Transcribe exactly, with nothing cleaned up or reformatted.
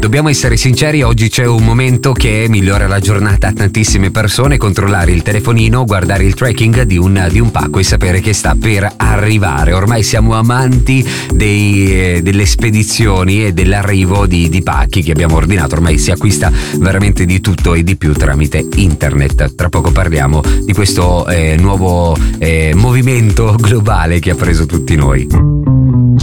Dobbiamo essere sinceri, oggi c'è un momento che migliora la giornata a tantissime persone: controllare il telefonino, guardare il tracking di un, di un pacco e sapere che sta per arrivare. Ormai siamo amanti dei, delle spedizioni e dell'arrivo di, di pacchi che abbiamo ordinato. Ormai si acquista veramente di tutto e di più tramite internet. Tra poco parliamo di questo eh, nuovo eh, movimento globale che ha preso tutti noi.